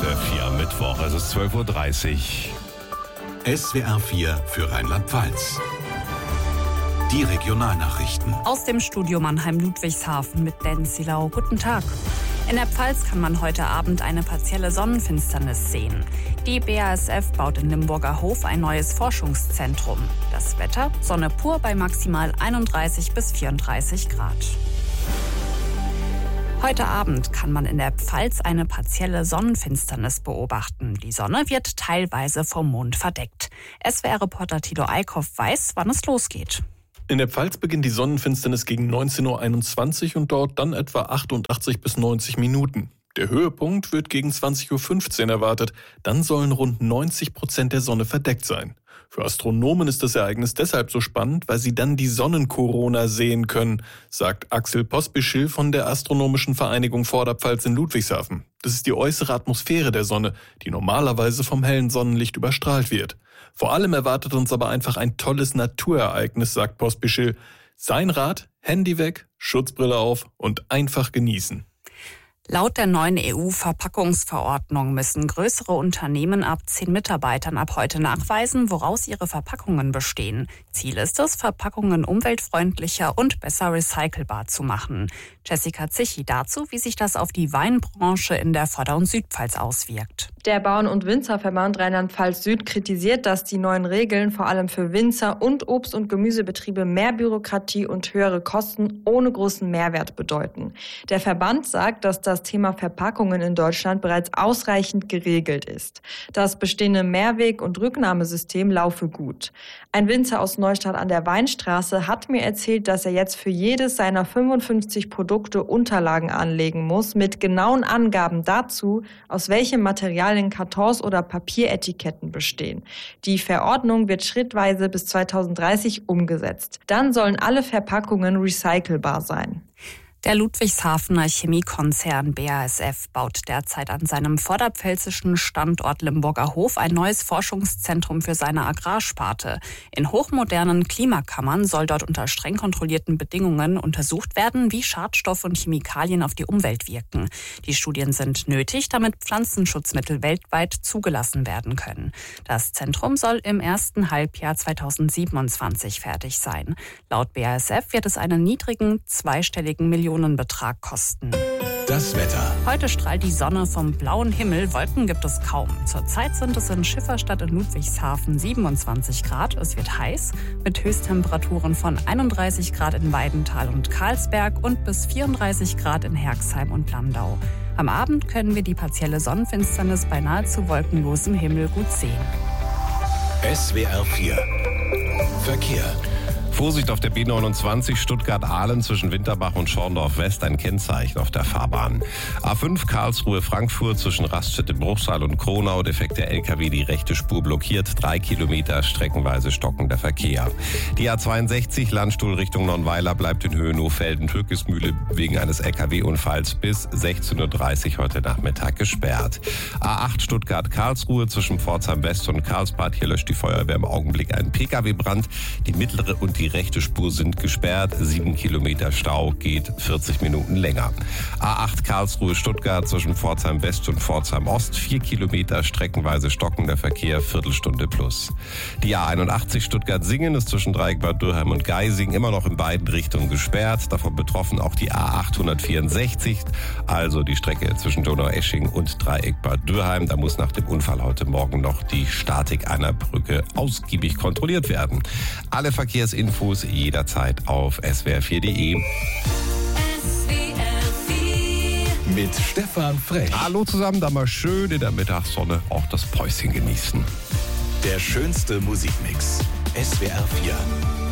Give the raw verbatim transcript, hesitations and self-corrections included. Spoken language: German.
S W R vier am Mittwoch, es ist zwölf Uhr dreißig. S W R vier für Rheinland-Pfalz. Die Regionalnachrichten. Aus dem Studio Mannheim-Ludwigshafen mit Nancy Lau. Guten Tag. In der Pfalz kann man heute Abend eine partielle Sonnenfinsternis sehen. Die B A S F baut in Limburger Hof ein neues Forschungszentrum. Das Wetter: Sonne pur bei maximal einunddreißig bis vierunddreißig Grad. Heute Abend kann man in der Pfalz eine partielle Sonnenfinsternis beobachten. Die Sonne wird teilweise vom Mond verdeckt. S W R-Reporter Thilo Eickhoff weiß, wann es losgeht. In der Pfalz beginnt die Sonnenfinsternis gegen neunzehn Uhr einundzwanzig und dauert dann etwa achtundachtzig bis neunzig Minuten. Der Höhepunkt wird gegen zwanzig Uhr fünfzehn erwartet. Dann sollen rund neunzig Prozent der Sonne verdeckt sein. Für Astronomen ist das Ereignis deshalb so spannend, weil sie dann die Sonnenkorona sehen können, sagt Axel Pospischil von der Astronomischen Vereinigung Vorderpfalz in Ludwigshafen. Das ist die äußere Atmosphäre der Sonne, die normalerweise vom hellen Sonnenlicht überstrahlt wird. Vor allem erwartet uns aber einfach ein tolles Naturereignis, sagt Pospischil. Sein Rat: Handy weg, Schutzbrille auf und einfach genießen. Laut der neuen E U-Verpackungsverordnung müssen größere Unternehmen ab zehn Mitarbeitern ab heute nachweisen, woraus ihre Verpackungen bestehen. Ziel ist es, Verpackungen umweltfreundlicher und besser recycelbar zu machen. Jessica Zichi dazu, wie sich das auf die Weinbranche in der Vorder- und Südpfalz auswirkt. Der Bauern- und Winzerverband Rheinland-Pfalz Süd kritisiert, dass die neuen Regeln vor allem für Winzer und Obst- und Gemüsebetriebe mehr Bürokratie und höhere Kosten ohne großen Mehrwert bedeuten. Der Verband sagt, dass das Thema Verpackungen in Deutschland bereits ausreichend geregelt ist. Das bestehende Mehrweg- und Rücknahmesystem laufe gut. Ein Winzer aus Neustadt an der Weinstraße hat mir erzählt, dass er jetzt für jedes seiner fünfundfünfzig Produkte Unterlagen anlegen muss, mit genauen Angaben dazu, aus welchem Material in Kartons oder Papieretiketten bestehen. Die Verordnung wird schrittweise bis zweitausenddreißig umgesetzt. Dann sollen alle Verpackungen recycelbar sein. Der Ludwigshafener Chemiekonzern B A S F baut derzeit an seinem vorderpfälzischen Standort Limburger Hof ein neues Forschungszentrum für seine Agrarsparte. In hochmodernen Klimakammern soll dort unter streng kontrollierten Bedingungen untersucht werden, wie Schadstoffe und Chemikalien auf die Umwelt wirken. Die Studien sind nötig, damit Pflanzenschutzmittel weltweit zugelassen werden können. Das Zentrum soll im ersten Halbjahr zweitausendsiebenundzwanzig fertig sein. Laut B A S F wird es einen niedrigen zweistelligen Millionen Betrag kosten. Das Wetter. Heute strahlt die Sonne vom blauen Himmel, Wolken gibt es kaum. Zurzeit sind es in Schifferstadt und Ludwigshafen siebenundzwanzig Grad. Es wird heiß mit Höchsttemperaturen von einunddreißig Grad in Weidenthal und Karlsberg und bis vierunddreißig Grad in Herxheim und Landau. Am Abend können wir die partielle Sonnenfinsternis bei nahezu wolkenlosem Himmel gut sehen. S W R vier Verkehr. Vorsicht auf der B neunundzwanzig Stuttgart-Ahlen zwischen Winterbach und Schorndorf West, ein Kennzeichen auf der Fahrbahn. A fünf Karlsruhe-Frankfurt zwischen Raststätte-Bruchsal und Kronau, defekter L K W, die rechte Spur blockiert, drei Kilometer streckenweise stockender Verkehr. Die A zweiundsechzig Landstuhl Richtung Nonnweiler bleibt in Höhenhof-Felden-Türkismühle wegen eines L K W-Unfalls bis sechzehn Uhr dreißig heute Nachmittag gesperrt. A acht Stuttgart-Karlsruhe zwischen Pforzheim West und Karlsbad, hier löscht die Feuerwehr im Augenblick einen Pkw-Brand. Die mittlere und die rechte Spur sind gesperrt. Sieben Kilometer Stau, geht vierzig Minuten länger. A acht Karlsruhe-Stuttgart zwischen Pforzheim West und Pforzheim Ost. Vier Kilometer streckenweise stockender Verkehr, Viertelstunde plus. Die A einundachtzig Stuttgart-Singen ist zwischen Dreieckbad Dürheim und Geising immer noch in beiden Richtungen gesperrt. Davon betroffen auch die A achthundertvierundsechzig, also die Strecke zwischen Donaueschingen und Dreieckbad Dürheim. Da muss nach dem Unfall heute Morgen noch die Statik einer Brücke ausgiebig kontrolliert werden. Alle Verkehrsinfos jederzeit auf S W R vier Punkt de. Mit Stefan Frech. Hallo zusammen, da mal schön in der Mittagssonne auch das Päuschen genießen. Der schönste Musikmix. S W R vier.